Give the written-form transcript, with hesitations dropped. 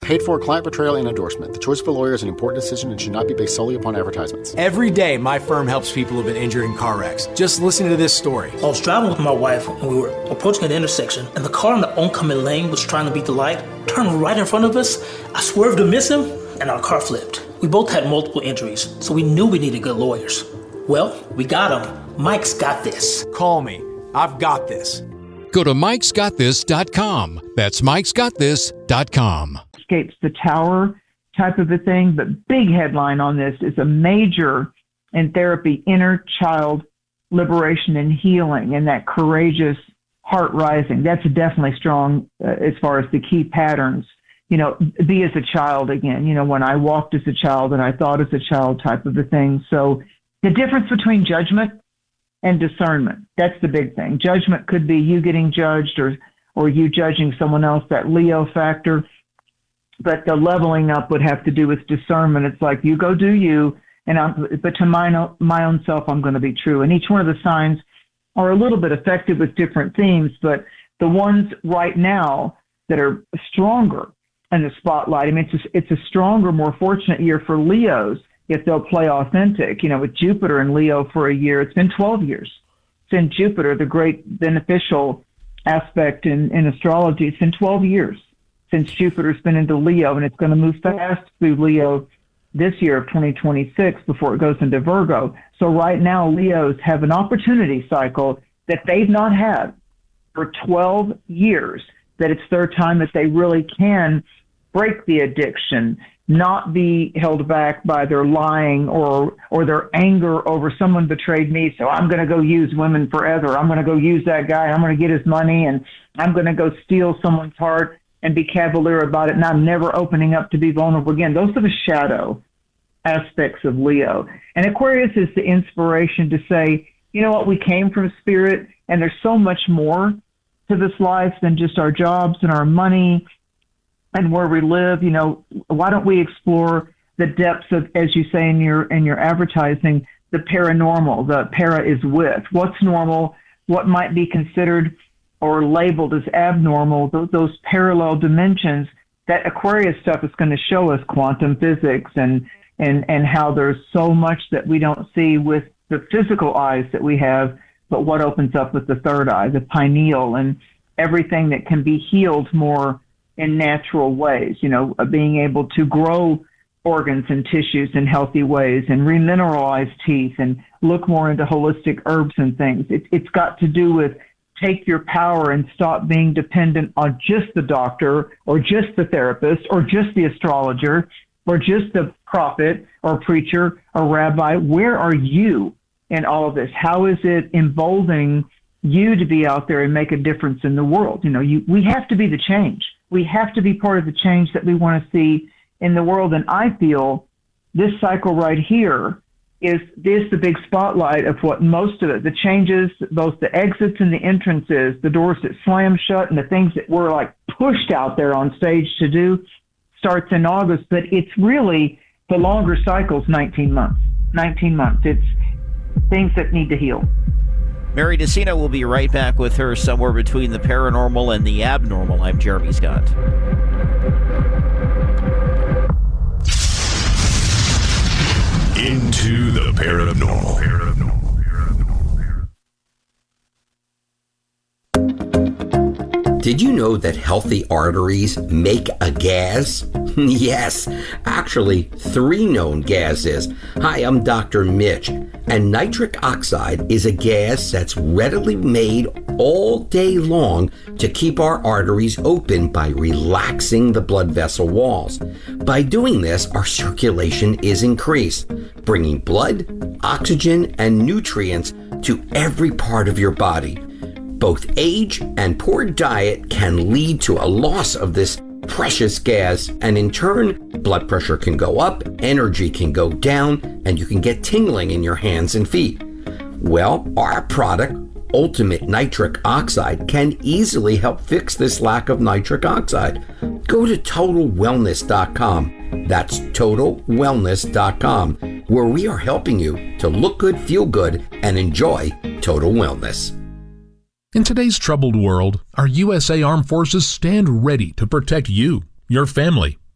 Paid for client portrayal and endorsement. The choice of a lawyer is an important decision and should not be based solely upon advertisements. Every day, my firm helps people who've been injured in car wrecks. Just listen to this story. I was driving with my wife and we were approaching an intersection, and the car in the oncoming lane was trying to beat the light, turned right in front of us. I swerved to miss him, and our car flipped. We both had multiple injuries, so we knew we needed good lawyers. Well, we got him. Mike's got this. Call me. I've got this. Go to mikesgotthis.com. That's mikesgotthis.com. Escapes the tower type of a thing, but big headline on this is a major in therapy, inner child liberation and healing, and that courageous heart rising. That's definitely strong as far as the key patterns. You know, be as a child again, you know, when I walked as a child and I thought as a child type of a thing. So the difference between judgment and discernment, that's the big thing. Judgment could be you getting judged or you judging someone else, that Leo factor. But the leveling up would have to do with discernment. It's like, you go do you, but to my own self, I'm going to be true. And each one of the signs are a little bit affected with different themes, but the ones right now that are stronger in the spotlight, I mean, it's a stronger, more fortunate year for Leos if they'll play authentic. You know, with Jupiter in Leo for a year, it's been 12 years. Since Jupiter, the great beneficial aspect in astrology, it's been 12 years since Jupiter's been into Leo, and it's going to move fast through Leo this year of 2026 before it goes into Virgo. So right now, Leos have an opportunity cycle that they've not had for 12 years, that it's their time that they really can break the addiction, not be held back by their lying or their anger over someone betrayed me, so I'm going to go use women forever. I'm going to go use that guy. I'm going to get his money, and I'm going to go steal someone's heart and be cavalier about it, and I'm never opening up to be vulnerable again. Those are the shadow aspects of Leo. And Aquarius is the inspiration to say, you know what, we came from spirit, and there's so much more to this life than just our jobs and our money and where we live. You know, why don't we explore the depths of, as you say in your advertising, the paranormal? The para is with. What's normal? What might be considered or labeled as abnormal? Those parallel dimensions. That Aquarius stuff is going to show us quantum physics and how there's so much that we don't see with the physical eyes that we have, but what opens up with the third eye, the pineal, and everything that can be healed more in natural ways, you know, being able to grow organs and tissues in healthy ways and remineralize teeth and look more into holistic herbs and things. It's got to do with take your power and stop being dependent on just the doctor or just the therapist or just the astrologer or just the prophet or preacher or rabbi. Where are you in all of this? How is it emboldening you to be out there and make a difference in the world? You know, we have to be the change. We have to be part of the change that we want to see in the world. And I feel this cycle right here is the big spotlight of what most of it, the changes, both the exits and the entrances, the doors that slam shut and the things that were like pushed out there on stage to do, starts in August. But it's really the longer cycles, 19 months. 19 months. It's things that need to heal. Mary DeCina will be right back with her somewhere between the paranormal and the abnormal. I'm Jeremy Scott. Into the paranormal. Did you know that healthy arteries make a gas? Yes, actually 3 known gases. Hi, I'm Dr. Mitch, and nitric oxide is a gas that's readily made all day long to keep our arteries open by relaxing the blood vessel walls. By doing this, our circulation is increased, bringing blood, oxygen, and nutrients to every part of your body. Both age and poor diet can lead to a loss of this precious gas, and in turn, blood pressure can go up, energy can go down, and you can get tingling in your hands and feet. Well, our product, Ultimate Nitric Oxide, can easily help fix this lack of nitric oxide. Go to TotalWellness.com. That's TotalWellness.com, where we are helping you to look good, feel good, and enjoy total wellness. In today's troubled world, our USA Armed Forces stand ready to protect you, your family,